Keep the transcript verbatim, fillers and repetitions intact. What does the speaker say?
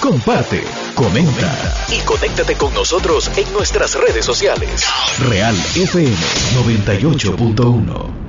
comparte, comenta y conéctate con nosotros en nuestras redes sociales. Real F M noventa y ocho punto uno.